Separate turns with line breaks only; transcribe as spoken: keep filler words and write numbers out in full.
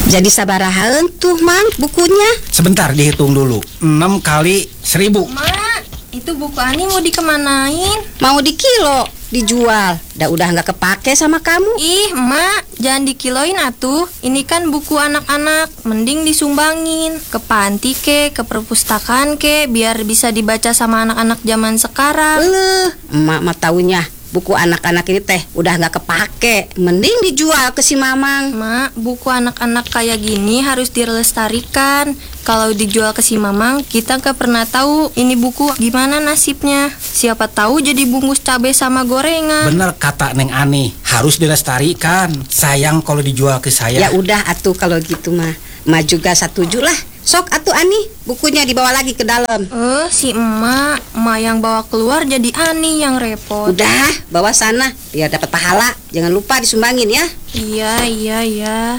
Jadi sabaraha tuh Mang bukunya?
Sebentar dihitung dulu. Enam kali seribu.
Mak, itu buku Ani mau dikemanain?
Mau di kilo, dijual. Dah udah nggak kepake sama kamu.
Ih, Mak, jangan dikiloin atuh. Ini kan buku anak-anak, mending disumbangin ke panti ke, ke perpustakaan ke, biar bisa dibaca sama anak-anak zaman sekarang.
Leh, emak mah taunya buku anak-anak ini teh udah nggak kepake, mending dijual ke si Mamang.
Mak, buku anak-anak kayak gini harus dilestarikan. Kalau dijual ke si Mamang, kita nggak pernah tahu ini buku gimana nasibnya. Siapa tahu jadi bungkus cabai sama gorengan.
Bener kata Neng Ani, harus dilestarikan. Sayang kalau dijual ke saya.
Ya udah atuh kalau gitu mah, emak juga setuju lah. Sok atuh Ani, bukunya dibawa lagi ke dalam.
Eh, si emak, emak yang bawa keluar jadi Ani yang repot.
Udah, bawa sana biar dapat pahala. Jangan lupa disumbangin ya.
Iya, iya, iya.